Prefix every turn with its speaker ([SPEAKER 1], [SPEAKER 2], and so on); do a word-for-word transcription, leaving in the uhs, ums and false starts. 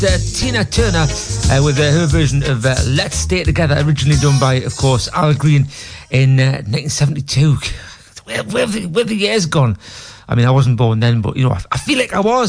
[SPEAKER 1] Uh, Tina Turner uh, with uh, her version of uh, Let's Stay Together, originally done by, of course, Al Green in uh, nineteen seventy-two. Where, where, have the, where have the years gone? I mean, I wasn't born then, but, you know, I, I feel like I was.